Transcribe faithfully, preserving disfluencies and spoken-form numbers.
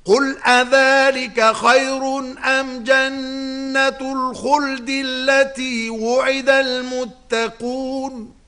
قل أذلك خير أم جنة الخلد التي وعد المتقون